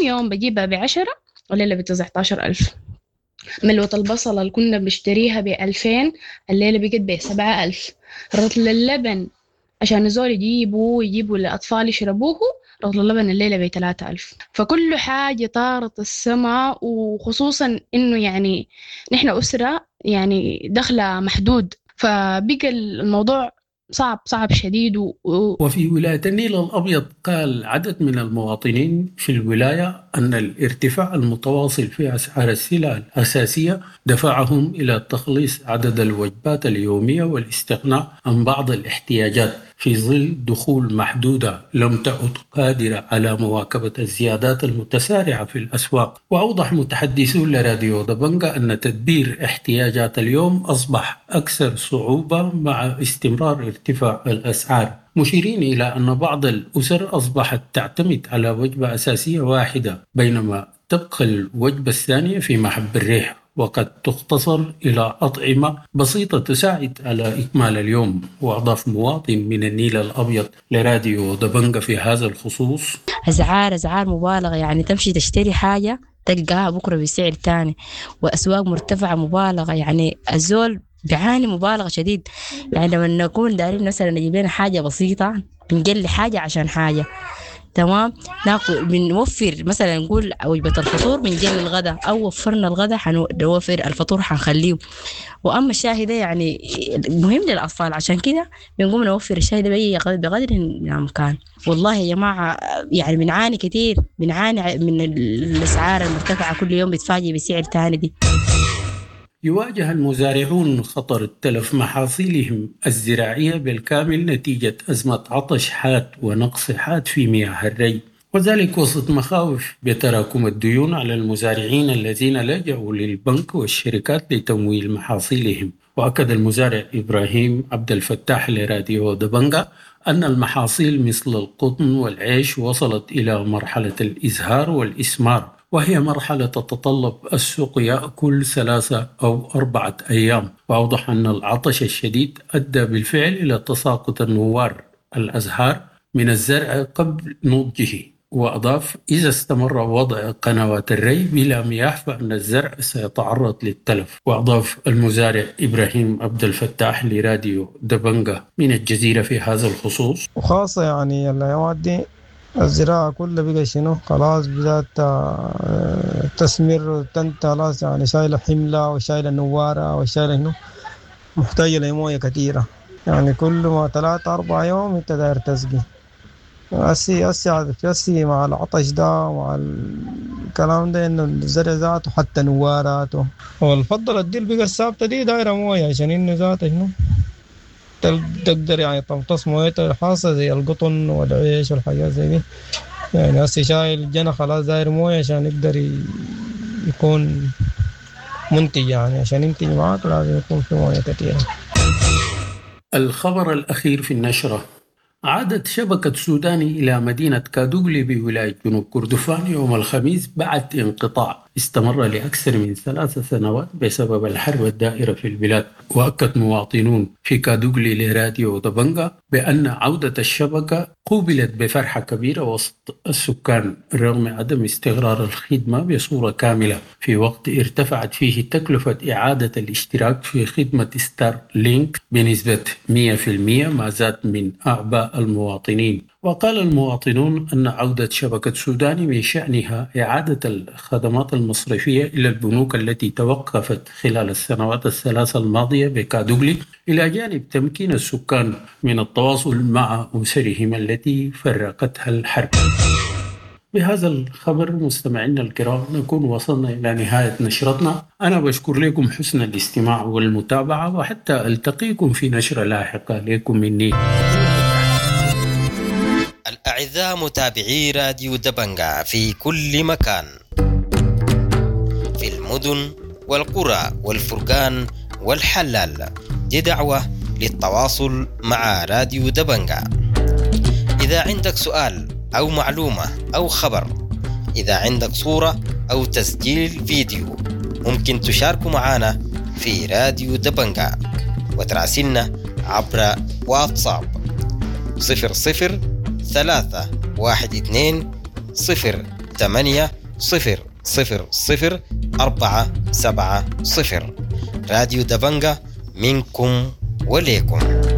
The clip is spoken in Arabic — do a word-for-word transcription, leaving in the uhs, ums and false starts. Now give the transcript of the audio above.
يوم بجيبها بعشرة والليلة بتسعة عشر ألف. ملوة البصلة اللي كنا بنشتريها بألفين الليلة بقت بسبعة ألف. رطل اللبن عشان الزول يجيبوا يجيبوا للأطفال يشربوه، رطل اللبن الليلة بثلاثة ألف. فكل حاجة طارت السماء، وخصوصا إنه يعني نحن أسرة يعني دخلها محدود، فبقى الموضوع صعب صعب شديد. و... وفي ولاية النيل الأبيض قال عدد من المواطنين في الولاية أن الارتفاع المتواصل في أسعار السلع الأساسية دفعهم إلى تخليص عدد الوجبات اليومية والاستغناء عن بعض الاحتياجات في ظل دخول محدودة لم تعد قادرة على مواكبة الزيادات المتسارعة في الأسواق. وأوضح متحدثون لراديو دبنجة أن تدبير احتياجات اليوم أصبح أكثر صعوبة مع استمرار ارتفاع الأسعار، مشيرين إلى أن بعض الأسر أصبحت تعتمد على وجبة أساسية واحدة، بينما تبقى الوجبة الثانية في محب الريح، وقد تختصر إلى أطعمة بسيطة تساعد على إكمال اليوم. وأضاف مواطن من النيل الأبيض لراديو دبنجة في هذا الخصوص: أسعار أسعار مبالغة، يعني تمشي تشتري حاجة تلقاها بكرة بسعر تاني، وأسواق مرتفعة مبالغة، يعني الزول بيعاني مبالغة شديد. يعني لما نكون دارين مثلا نجيب لنا حاجة بسيطة بنجلي حاجة عشان حاجة، تمام، ناكل بنوفر مثلا نقول وجبة الفطور بنجلي الغداء، أو وفرنا الغداء حنوفر الفطور حنخليه. وأما الشاي ده يعني مهم للأطفال، عشان كده بنقوم نوفر الشاي ده بأي بقدر الإمكان. والله يا جماعة يعني بنعاني كتير، بنعاني من الأسعار المرتفعة كل يوم بتفاجئ بسعر تاني دي. يواجه المزارعون خطر تلف محاصيلهم الزراعية بالكامل نتيجة أزمة عطش حاد ونقص حاد في مياه الري، وذلك وسط مخاوف بتراكم الديون على المزارعين الذين لجأوا للبنك والشركات لتمويل محاصيلهم. وأكد المزارع إبراهيم عبد الفتاح لراديو دبنجة أن المحاصيل مثل القطن والعيش وصلت إلى مرحلة الإزهار والإسمار، وهي مرحلة تتطلب السقيا كل ثلاثة أو أربعة أيام. وأوضح أن العطش الشديد أدى بالفعل إلى تساقط النوار الأزهار من الزرع قبل نضجه. وأضاف: إذا استمر وضع قنوات الري بلا مياه فإن الزرع سيتعرض للتلف. وأضاف المزارع إبراهيم عبد الفتاح لراديو دبنجة من الجزيرة في هذا الخصوص: وخاصة يعني الأيامات دي الزراعة كلها بقى شنو خلاص بدأت تسمر تنت خلاص، يعني شايلة حملة وشايلة نوارة وشايلة هنا محتاجة لموية كثيرة، يعني كل ما ثلاثة أربعة يوم أنت داير تسقي. أسي أسي أسي مع العطش ده مع الكلام ده إنه الزرع ذاته حتى نواراته، والفضل الديل بقى الثابتة دي دايرة موية عشان إنه ذاته هنا تقدر يعني تمتص مويته الحاصة زي القطن والعيش والحاجات زي دي. يعني هسي شايل جنة خلاص داير موية عشان يقدر يكون منتج، يعني عشان ينتج معاك لازم يكون في موية كثيرة. الخبر الأخير في النشرة: عادت شبكة سوداني إلى مدينة كادوغلي بولاية جنوب كردفان يوم الخميس بعد انقطاع استمر لأكثر من ثلاث سنوات بسبب الحرب الدائرة في البلاد. وأكد مواطنون في كادوغلي لراديو دبنجة بأن عودة الشبكة قوبلت بفرحة كبيرة وسط السكان رغم عدم استقرار الخدمة بصورة كاملة في وقت ارتفعت فيه تكلفة إعادة الاشتراك في خدمة ستار لينك بنسبة مئة بالمئة، ما زاد من أعباء المواطنين. وقال المواطنون أن عودة شبكة سوداني من شأنها إعادة الخدمات المصرفية إلى البنوك التي توقفت خلال السنوات الثلاثة الماضية بكادوغلي، إلى جانب تمكين السكان من التواصل مع أسرهم التي فرقتها الحرب. بهذا الخبر مستمعينا الكرام نكون وصلنا إلى نهاية نشرتنا. أنا بشكر لكم حسن الاستماع والمتابعة، وحتى ألتقيكم في نشرة لاحقة. لكم مني الأعزاء متابعي راديو دبنجة في كل مكان، في المدن والقرى والفرقان والحلال، دي دعوة للتواصل مع راديو دبنجة. إذا عندك سؤال أو معلومة أو خبر، إذا عندك صورة أو تسجيل فيديو، ممكن تشاركوا معنا في راديو دبنجة وتراسلنا عبر واتساب صفر صفر ثلاثة واحد اثنين صفر ثمانية صفر صفر صفر أربعة سبعة صفر. راديو دبنجة، منكم وليكم.